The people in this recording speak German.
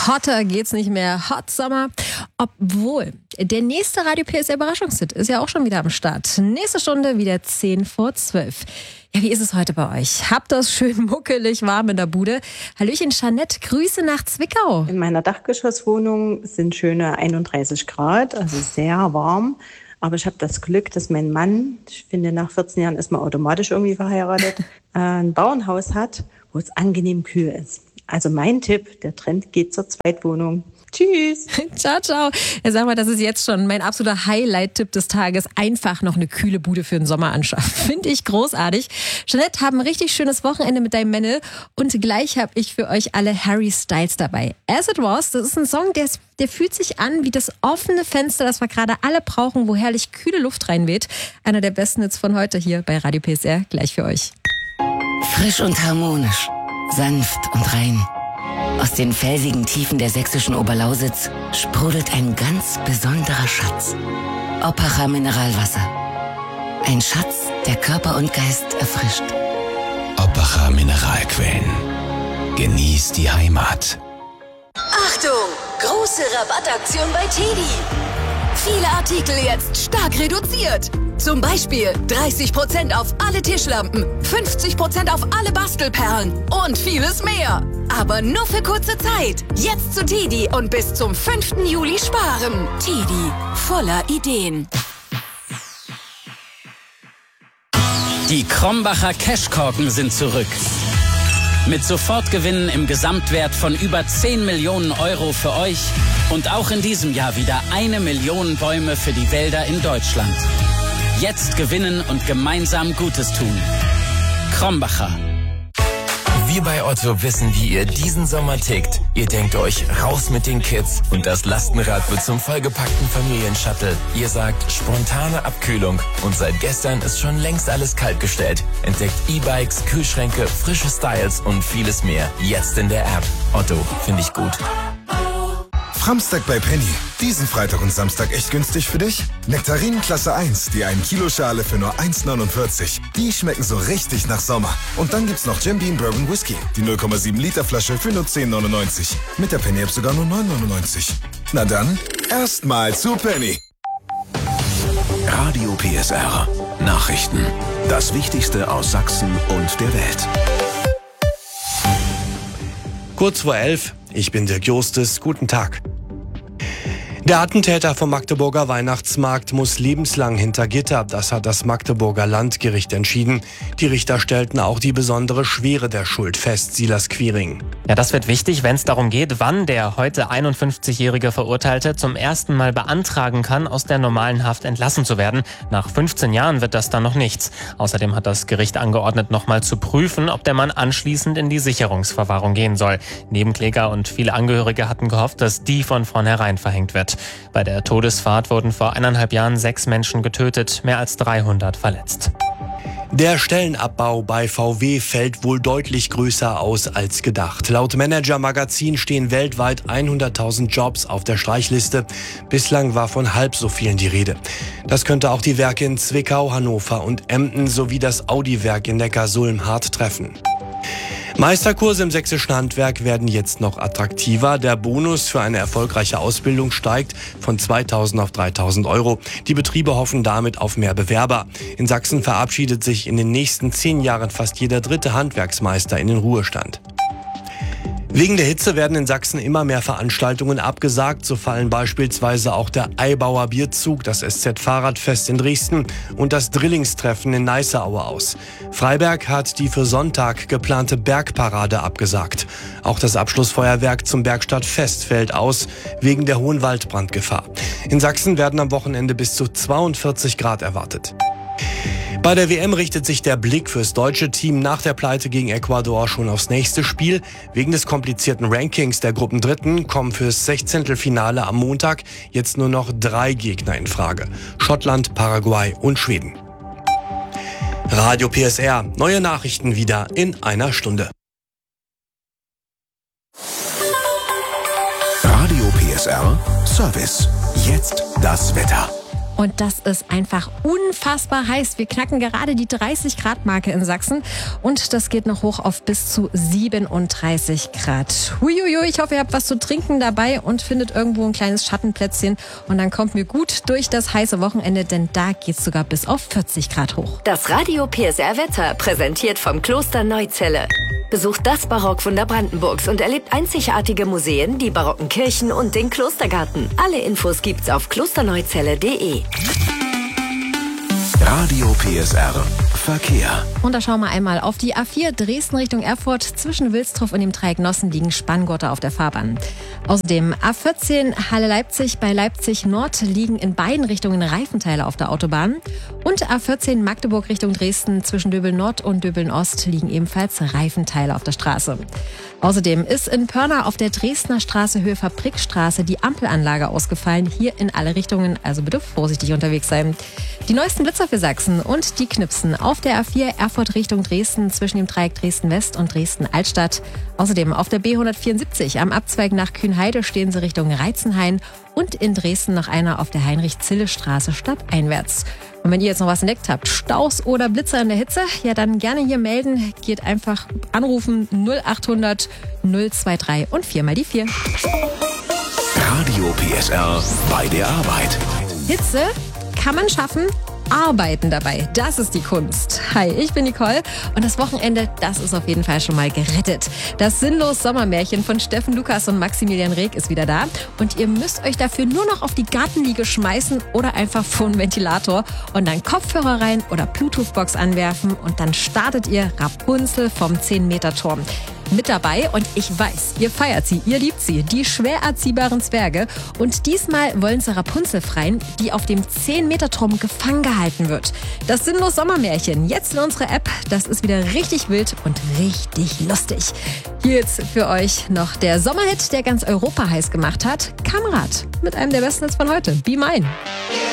Hotter geht's nicht mehr. Hot Summer. Obwohl, der nächste Radio PSR Überraschungshit ist ja auch schon wieder am Start. Nächste Stunde wieder 10:10. Ja, wie ist es heute bei euch? Habt ihr es schön muckelig warm in der Bude? Hallöchen Jeanette, Grüße nach Zwickau. In meiner Dachgeschosswohnung sind schöne 31 Grad, also sehr warm. Aber ich habe das Glück, dass mein Mann, ich finde nach 14 Jahren ist man automatisch irgendwie verheiratet, ein Bauernhaus hat, wo es angenehm kühl ist. Also mein Tipp, der Trend geht zur Zweitwohnung. Tschüss. Ciao, ciao. Ja, sag mal, das ist jetzt schon mein absoluter Highlight-Tipp des Tages. Einfach noch eine kühle Bude für den Sommer anschaffen. Finde ich großartig. Jeanette, haben ein richtig schönes Wochenende mit deinem Männle. Und gleich habe ich für euch alle Harry Styles dabei. As It Was, das ist ein Song, der fühlt sich an wie das offene Fenster, das wir gerade alle brauchen, wo herrlich kühle Luft reinweht. Einer der besten Hits von heute hier bei Radio PSR. Gleich für euch. Frisch und harmonisch. Sanft und rein. Aus den felsigen Tiefen der sächsischen Oberlausitz sprudelt ein ganz besonderer Schatz. Oppacher Mineralwasser. Ein Schatz, der Körper und Geist erfrischt. Oppacher Mineralquellen. Genießt die Heimat. Achtung! Große Rabattaktion bei TEDi. Viele Artikel jetzt stark reduziert. Zum Beispiel 30% auf alle Tischlampen, 50% auf alle Bastelperlen und vieles mehr. Aber nur für kurze Zeit. Jetzt zu TEDi und bis zum 5. Juli sparen. TEDi, voller Ideen. Die Krombacher Cashkorken sind zurück. Mit Sofortgewinnen im Gesamtwert von über 10 Millionen Euro für euch und auch in diesem Jahr wieder 1 Million Bäume für die Wälder in Deutschland. Jetzt gewinnen und gemeinsam Gutes tun. Krombacher. Wir bei Otto wissen, wie ihr diesen Sommer tickt. Ihr denkt euch, raus mit den Kids und das Lastenrad wird zum vollgepackten Familienshuttle. Ihr sagt, spontane Abkühlung und seit gestern ist schon längst alles kaltgestellt. Entdeckt E-Bikes, Kühlschränke, frische Styles und vieles mehr. Jetzt in der App. Otto, finde ich gut. Framstag bei Penny. Diesen Freitag und Samstag echt günstig für dich? Nektarinen Klasse 1, die 1 Kilo Schale für nur 1,49. Die schmecken so richtig nach Sommer. Und dann gibt's noch Jim Beam Bourbon Whisky, die 0,7 Liter Flasche für nur 10,99. Mit der Penny App sogar nur 9,99. Na dann, erstmal zu Penny. Radio PSR. Nachrichten. Das Wichtigste aus Sachsen und der Welt. Kurz vor 11, ich bin Dirk Justus, guten Tag. Der Attentäter vom Magdeburger Weihnachtsmarkt muss lebenslang hinter Gitter. Das hat das Magdeburger Landgericht entschieden. Die Richter stellten auch die besondere Schwere der Schuld fest, Silas Quiring. Ja, das wird wichtig, wenn es darum geht, wann der heute 51-jährige Verurteilte zum ersten Mal beantragen kann, aus der normalen Haft entlassen zu werden. Nach 15 Jahren wird das dann noch nichts. Außerdem hat das Gericht angeordnet, nochmal zu prüfen, ob der Mann anschließend in die Sicherungsverwahrung gehen soll. Nebenkläger und viele Angehörige hatten gehofft, dass die von vornherein verhängt wird. Bei der Todesfahrt wurden vor 1,5 Jahren 6 Menschen getötet, mehr als 300 verletzt. Der Stellenabbau bei VW fällt wohl deutlich größer aus als gedacht. Laut Manager Magazin stehen weltweit 100.000 Jobs auf der Streichliste. Bislang war von halb so vielen die Rede. Das könnte auch die Werke in Zwickau, Hannover und Emden sowie das Audi-Werk in Neckarsulm hart treffen. Meisterkurse im sächsischen Handwerk werden jetzt noch attraktiver. Der Bonus für eine erfolgreiche Ausbildung steigt von 2.000 auf 3.000 Euro. Die Betriebe hoffen damit auf mehr Bewerber. In Sachsen verabschiedet sich in den nächsten 10 Jahren fast jeder dritte Handwerksmeister in den Ruhestand. Wegen der Hitze werden in Sachsen immer mehr Veranstaltungen abgesagt. So fallen beispielsweise auch der Eibauer Bierzug, das SZ-Fahrradfest in Dresden und das Drillingstreffen in Neisseaue aus. Freiberg hat die für Sonntag geplante Bergparade abgesagt. Auch das Abschlussfeuerwerk zum Bergstadtfest fällt aus, wegen der hohen Waldbrandgefahr. In Sachsen werden am Wochenende bis zu 42 Grad erwartet. Bei der WM richtet sich der Blick fürs deutsche Team nach der Pleite gegen Ecuador schon aufs nächste Spiel. Wegen des komplizierten Rankings der Gruppendritten kommen fürs 16. am Montag jetzt nur noch 3 Gegner in Frage: Schottland, Paraguay und Schweden. Radio PSR, neue Nachrichten wieder in einer Stunde. Radio PSR Service. Jetzt das Wetter. Und das ist einfach unfassbar heiß. Wir knacken gerade die 30-Grad-Marke in Sachsen und das geht noch hoch auf bis zu 37 Grad. Huiuiui, ich hoffe, ihr habt was zu trinken dabei und findet irgendwo ein kleines Schattenplätzchen und dann kommt mir gut durch das heiße Wochenende, denn da geht's sogar bis auf 40 Grad hoch. Das Radio PSR Wetter, präsentiert vom Kloster Neuzelle. Besucht das Barockwunder Brandenburgs und erlebt einzigartige Museen, die barocken Kirchen und den Klostergarten. Alle Infos gibt's auf klosterneuzelle.de. Radio PSR Verkehr. Und da schauen wir einmal auf die A4 Dresden Richtung Erfurt. Zwischen Wilsdruff und dem Dreieck Nossen liegen Spanngurte auf der Fahrbahn. Außerdem A14 Halle-Leipzig bei Leipzig Nord liegen in beiden Richtungen Reifenteile auf der Autobahn. Und A14 Magdeburg Richtung Dresden zwischen Döbeln Nord und Döbeln Ost liegen ebenfalls Reifenteile auf der Straße. Außerdem ist in Pörna auf der Dresdner Straße Höhe Fabrikstraße die Ampelanlage ausgefallen. Hier in alle Richtungen, also bitte vorsichtig unterwegs sein. Die neuesten Blitzer für Sachsen und die Knipsen auf der A4 Erfurt Richtung Dresden zwischen dem Dreieck Dresden-West und Dresden-Altstadt. Außerdem auf der B174 am Abzweig nach Kühnheide stehen sie Richtung Reitzenhain und in Dresden noch einer auf der Heinrich-Zille-Straße stadteinwärts. Und wenn ihr jetzt noch was entdeckt habt, Staus oder Blitzer in der Hitze, ja dann gerne hier melden. Geht einfach anrufen 0800 023 und 4 mal die 4. Radio PSR bei der Arbeit. Hitze kann man schaffen. Arbeiten dabei, das ist die Kunst. Hi, ich bin Nicole und das Wochenende, das ist auf jeden Fall schon mal gerettet. Das sinnlos Sommermärchen von Steffen Lukas und Maximilian Reg ist wieder da und ihr müsst euch dafür nur noch auf die Gartenliege schmeißen oder einfach vor einen Ventilator und dann Kopfhörer rein oder Bluetooth-Box anwerfen und dann startet ihr Rapunzel vom 10-Meter-Turm. Mit dabei und ich weiß, ihr feiert sie, ihr liebt sie, die schwer erziehbaren Zwerge. Und diesmal wollen sie Rapunzel freien, die auf dem 10-Meter-Turm gefangen gehalten wird. Das sinnlos Sommermärchen, jetzt in unserer App, das ist wieder richtig wild und richtig lustig. Hier jetzt für euch noch der Sommerhit, der ganz Europa heiß gemacht hat, Kamerad, mit einem der besten Hits von heute, Be Mine.